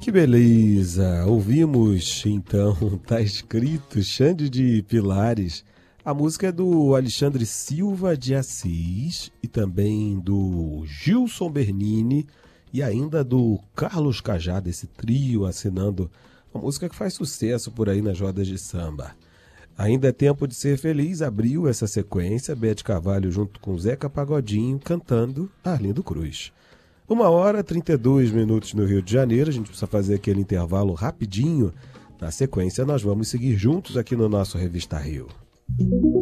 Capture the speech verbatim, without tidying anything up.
Que beleza! Ouvimos, então, Tá Escrito, Xande de Pilares. A música é do Alexandre Silva de Assis e também do Gilson Bernini e ainda do Carlos Cajado, esse trio assinando uma música que faz sucesso por aí nas rodas de samba. Ainda é Tempo de Ser Feliz abriu essa sequência, Bete Carvalho junto com Zeca Pagodinho cantando Arlindo Cruz. Uma hora e trinta e dois minutos no Rio de Janeiro, a gente precisa fazer aquele intervalo rapidinho. Na sequência, nós vamos seguir juntos aqui no nosso Revista Rio.